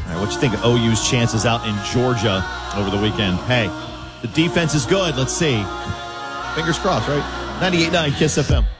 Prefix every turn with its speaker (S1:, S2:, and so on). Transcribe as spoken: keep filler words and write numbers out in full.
S1: All right, what you think of O U's chances out in Georgia over the weekend? Hey, the defense is good. Let's see. Fingers crossed, right? ninety-eight point nine Kiss F M.